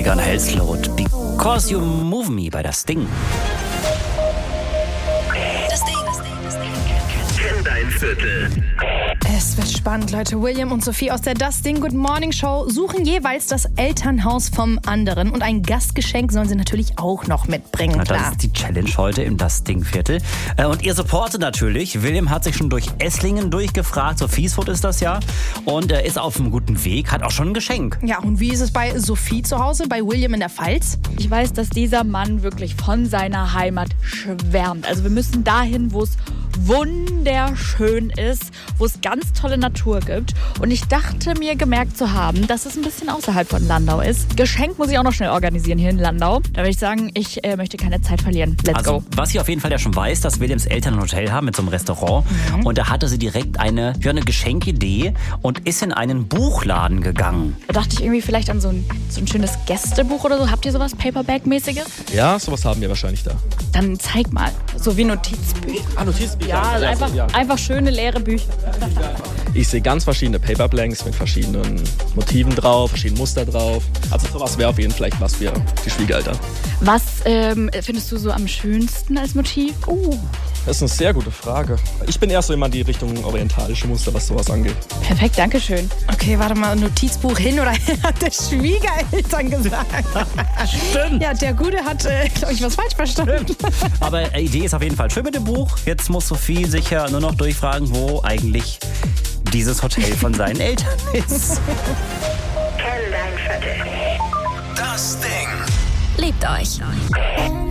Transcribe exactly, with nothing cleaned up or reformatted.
Megan Helsloot. Because You Move Me bei Das Ding. Das Ding. Kenn dein Viertel. Es wird spannend, Leute. William und Sophie aus der Das Ding Good Morning Show suchen jeweils das Elternhaus vom anderen. Und ein Gastgeschenk sollen sie natürlich auch noch mitbringen, Na, klar. das ist die Challenge heute im Das Ding Viertel. Äh, Und ihr supportet natürlich. William hat sich schon durch Esslingen durchgefragt. Sophiesfurt ist das ja. Und er ist auf einem guten Weg, hat auch schon ein Geschenk. Ja, und wie ist es bei Sophie zu Hause, bei William in der Pfalz? Ich weiß, dass dieser Mann wirklich von seiner Heimat schwärmt. Also wir müssen dahin, wo es wunderschön ist, wo es ganz tolle Natur gibt. Und ich dachte mir gemerkt zu haben, dass es ein bisschen außerhalb von Landau ist. Geschenk muss ich auch noch schnell organisieren hier in Landau. Da würde ich sagen, ich äh, möchte keine Zeit verlieren. Let's Also, go. was ich auf jeden Fall ja schon weiß, dass Williams Eltern ein Hotel haben mit so einem Restaurant. Mhm. Und da hatte sie direkt eine, ja, eine Geschenkidee und ist in einen Buchladen gegangen. Da dachte ich irgendwie vielleicht an so ein, so ein schönes Gästebuch oder so. Habt ihr sowas Paperback-mäßiges? Ja, sowas haben wir wahrscheinlich da. Dann zeig mal. So wie Notizbücher. Ah, Notizbücher. Ja, also einfach, ja. einfach schöne leere Bücher. Ich sehe ganz verschiedene Paperblanks mit verschiedenen Motiven drauf, verschiedenen Muster drauf. Also sowas wäre auf jeden Fall vielleicht was für die Schwiegereltern. Was ähm, findest du so am schönsten als Motiv? Uh, das ist eine sehr gute Frage. Ich bin eher so immer in die Richtung orientalische Muster, was sowas angeht. Perfekt, danke schön. Okay, warte mal, Notizbuch hin oder her, hat der Schwiegereltern gesagt. Stimmt. Ja, der Gute hat, äh, glaube ich, was falsch verstanden. Aber die Idee ist auf jeden Fall schön mit dem Buch. Jetzt muss Sophie sich ja nur noch durchfragen, wo eigentlich dieses Hotel von seinen Eltern ist. Kenn dein Viertel. Das Ding. Liebt euch.